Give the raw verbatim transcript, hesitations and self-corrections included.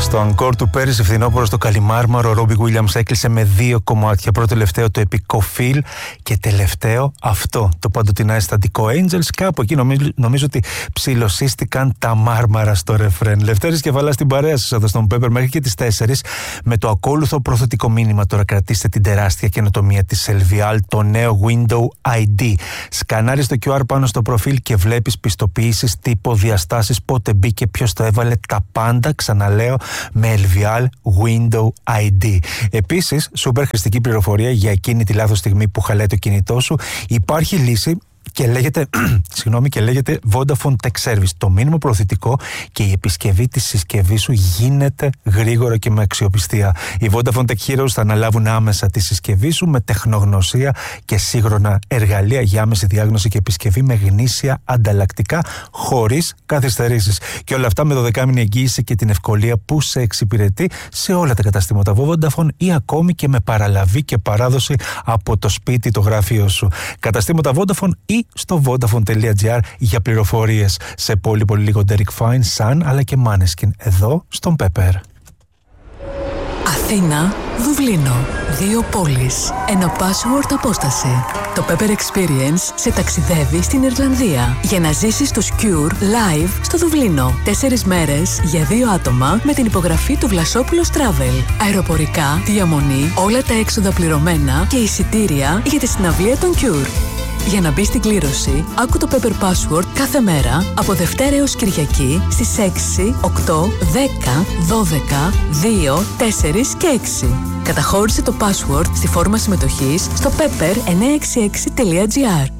Στο encore του πέρυσι φθινόπωρο στο Καλιμάρμαρο, ο Ρόμπι Γουίλιαμς έκλεισε με δύο κομμάτια. Πρώτο τελευταίο το επικό Feel και τελευταίο αυτό, το παντοτινά αισθαντικό Angels. Κάπου εκεί νομίζω, νομίζω ότι ψιλοσύστηκαν τα μάρμαρα στο ρεφρέν. Λευτέρης Κεφαλάς στην παρέα σας εδώ στον Pepper μέχρι και τις τέσσερις με το ακόλουθο προθετικό μήνυμα. Τώρα κρατήστε την τεράστια καινοτομία της Elvial, το νέο Window άι ντι. Σκανάρεις το κιου αρ πάνω στο προφίλ και βλέπεις πιστοποιήσεις, τύπο, διαστάσεις, πότε μπήκε, ποιος το έβαλε, τα πάντα, ξαναλέω, με Elvial Window άι ντι. Επίσης, σούπερ χρηστική πληροφορία για εκείνη τη λάθος στιγμή που χαλάει το κινητό σου. Υπάρχει λύση και λέγεται, συγγνώμη, και λέγεται Vodafone Tech Service. Το μήνυμα προωθητικό και η επισκευή της συσκευής σου γίνεται γρήγορα και με αξιοπιστία. Οι Vodafone Tech Heroes θα αναλάβουν άμεσα τη συσκευή σου με τεχνογνωσία και σύγχρονα εργαλεία για άμεση διάγνωση και επισκευή με γνήσια ανταλλακτικά χωρίς καθυστερήσεις. Και όλα αυτά με δωδεκάμηνη εγγύηση και την ευκολία που σε εξυπηρετεί σε όλα τα καταστήματα Vodafone ή ακόμη και με παραλαβή και παράδοση από το σπίτι, το γραφείο σου. Καταστήματα Vodafone ή στο vodafone.gr για πληροφορίες. Σε πολύ πολύ λίγο Derek Fine, Sun αλλά και Maneskin εδώ στον Pepper. Αθήνα, Δουβλίνο. Δύο πόλεις. Ένα password απόσταση. Το Pepper Experience σε ταξιδεύει στην Ιρλανδία για να ζήσεις το Cure live στο Δουβλίνο. Τέσσερις μέρες για δύο άτομα με την υπογραφή του Βλασόπουλος Travel. Αεροπορικά, διαμονή, όλα τα έξοδα πληρωμένα και εισιτήρια για τη συναυλία των Cure. Για να μπει στην κλήρωση, άκου το Pepper Password κάθε μέρα από Δευτέρα έως Κυριακή στις έξι, οκτώ, δέκα, δώδεκα, δύο, τέσσερα και έξι. Καταχώρησε το password στη φόρμα συμμετοχής στο pepper εννιακόσια εξήντα έξι τελεία τζι άρ.